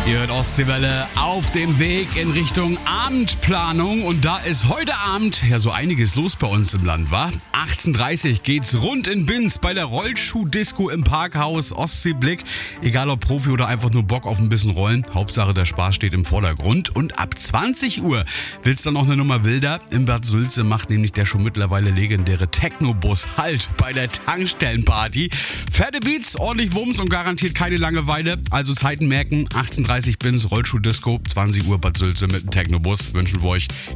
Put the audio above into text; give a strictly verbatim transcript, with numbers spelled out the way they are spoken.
Ihr hört Ostseewelle auf dem Weg in Richtung Abendplanung und da ist heute Abend ja so einiges los bei uns im Land, wa? achtzehn Uhr dreißig geht's rund in Binz bei der Rollschuh-Disco im Parkhaus Ostseeblick. Egal ob Profi oder einfach nur Bock auf ein bisschen Rollen, Hauptsache der Spaß steht im Vordergrund. Und ab zwanzig Uhr wird's dann noch eine Nummer wilder. In Bad Sülze macht nämlich der schon mittlerweile legendäre Techno-Bus Halt bei der Tankstellenparty. Fette Beats, ordentlich Wumms und garantiert keine Langeweile. Also Zeiten merken, achtzehn Uhr dreißig Binz, Rollschuh-Disco, zwanzig Uhr Bad Sülze mit dem Technobus. Wünschen wir euch